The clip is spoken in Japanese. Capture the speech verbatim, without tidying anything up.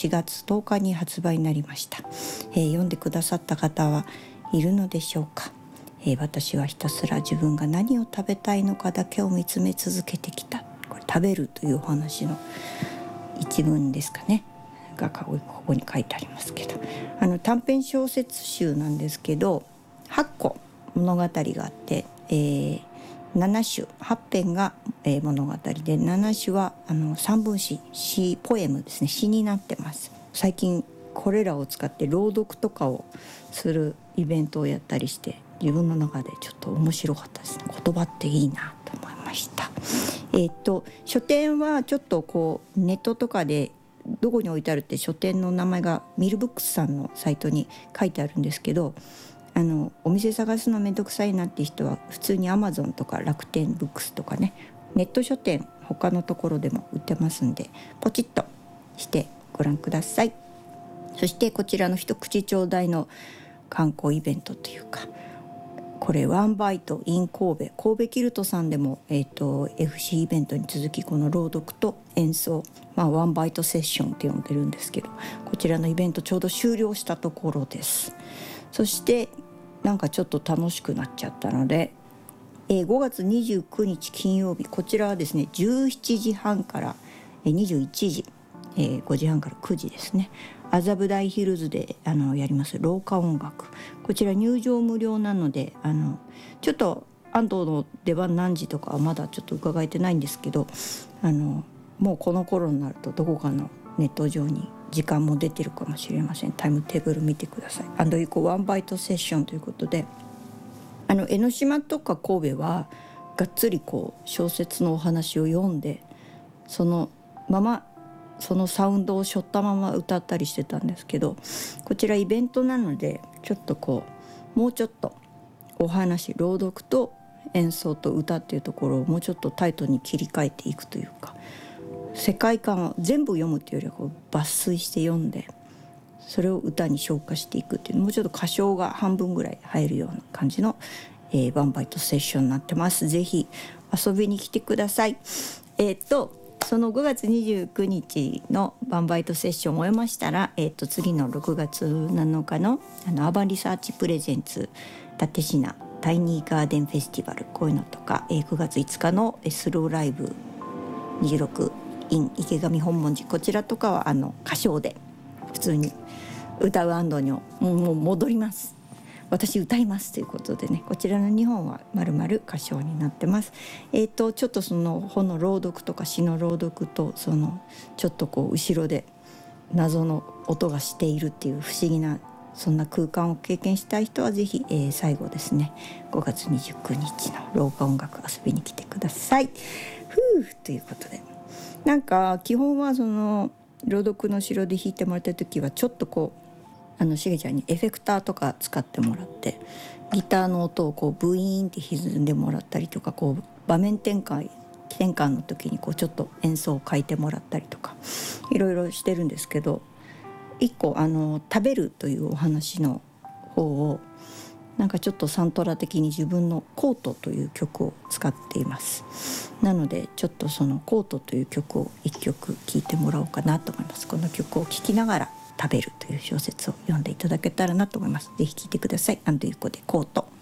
しがつとおかに発売になりました。えー、読んでくださった方はいるのでしょうか。えー、私はひたすら自分が何を食べたいのかだけを見つめ続けてきた。これ食べるというお話の一文ですかねがここに書いてありますけど、あの短編小説集なんですけどはっこ物語があって、えー、なな種はっ編が、えー、物語でなな種はあのさんぶん詩詩ポエムですね、詩になってます。最近これらを使って朗読とかをするイベントをやったりして自分の中でちょっと面白かったですね。言葉っていいなと思いました。えー、っと書店はちょっとこうネットとかでどこに置いてあるって書店の名前がミルブックスさんのサイトに書いてあるんですけど、あのお店探すのめんどくさいなって人は普通にアマゾンとか楽天ブックスとかね、ネット書店他のところでも売ってますんでポチッとしてご覧ください。そしてこちらの一口ちょうだいの観光イベントというか、これワンバイト in 神戸神戸キルトさんでも、えー、と エフシー イベントに続きこの朗読と演奏、まあ、ワンバイトセッションって呼んでるんですけど、こちらのイベントちょうど終了したところです。そしてなんかちょっと楽しくなっちゃったので、えー、ごがつにじゅうくにち金曜日、こちらはですねじゅうしちじはんからにじゅういちじ、えー、ごじはんからくじですね、麻布台ヒルズであのやります廊下音楽、こちら入場無料なので、あのちょっと安藤の出番何時とかはまだちょっと伺えてないんですけど、あのもうこの頃になるとどこかのネット上に時間も出てるかもしれません。タイムテーブル見てください。アンドイコワンバイトセッションということで、あの江ノ島とか神戸はがっつりこう小説のお話を読んでそのままそのサウンドを背負ったまま歌ったりしてたんですけど、こちらイベントなのでちょっとこうもうちょっとお話、朗読と演奏と歌っていうところをもうちょっとタイトに切り替えていくというか、世界観を全部読むっていうよりはこう抜粋して読んでそれを歌に昇華していくっていう、もうちょっと歌唱が半分ぐらい入るような感じの、えー、ワンバイトセッションになってます。ぜひ遊びに来てください。えー、っとそのごがつにじゅうくにちのワンバイトセッションを終えましたら、えー、と次のろくがつなのかのあのアーバンリサーチプレゼンツ蓼科タイニーガーデンフェスティバル、こういうのとか、えー、くがついつかのスローライブにじゅうろく in 池上本門寺、こちらとかはあの歌唱で普通に歌う安藤にももう戻ります、私歌いますということでね、こちらのにほんはまるまる歌唱になってます。えーとちょっとその本の朗読とか詩の朗読とそのちょっとこう後ろで謎の音がしているっていう不思議なそんな空間を経験したい人はぜひ、えー、最後ですねごがつにじゅうくにちの廊下音楽遊びに来てください。ふうということで、なんか基本はその朗読の後ろで弾いてもらった時はちょっとこうあのしげちゃんにエフェクターとか使ってもらってギターの音をこうブイーンって歪んでもらったりとか、こう場面転換転換の時にこうちょっと演奏を変えてもらったりとかいろいろしてるんですけど、一個あの食べるというお話の方をなんかちょっとサントラ的に自分のコートという曲を使っています。なのでちょっとそのコートという曲を一曲聴いてもらおうかなと思います。この曲を聴きながら食べるという小説を読んでいただけたらなと思います。ぜひ聴いてください。アンドユコでコート。